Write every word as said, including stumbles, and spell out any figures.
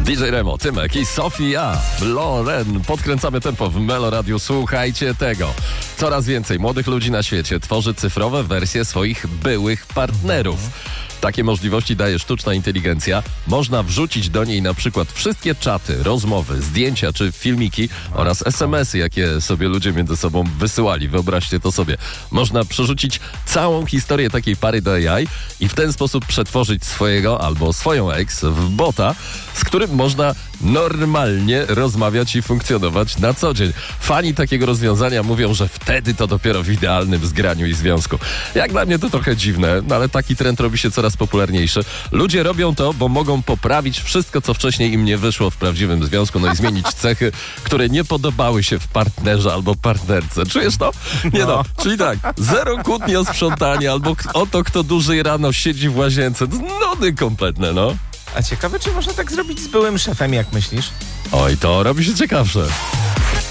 D J Remo, Tymek i Sofia Loren. Podkręcamy tempo w Melo Radio. Słuchajcie tego. Coraz więcej młodych ludzi na świecie tworzy cyfrowe wersje swoich byłych partnerów. Takie możliwości daje sztuczna inteligencja. Można wrzucić do niej na przykład wszystkie czaty, rozmowy, zdjęcia czy filmiki oraz es em esy, jakie sobie ludzie między sobą wysyłali. Wyobraźcie to sobie. Można przerzucić całą historię takiej pary do A I i w ten sposób przetworzyć swojego albo swoją ex w bota, z którym można normalnie rozmawiać i funkcjonować na co dzień. Fani takiego rozwiązania mówią, że wtedy to dopiero w idealnym zgraniu i związku. Jak dla mnie to trochę dziwne, no ale taki trend robi się coraz popularniejszy. Ludzie robią to, bo mogą poprawić wszystko, co wcześniej im nie wyszło w prawdziwym związku, no i zmienić cechy, które nie podobały się w partnerze albo partnerce. Czujesz to? Nie no. Czyli tak, zero kłótni o sprzątanie albo o to, kto dłużej rano siedzi w łazience. Nudy kompletne, no. A ciekawe, czy można tak zrobić z byłym szefem, jak myślisz? Oj, to robi się ciekawsze.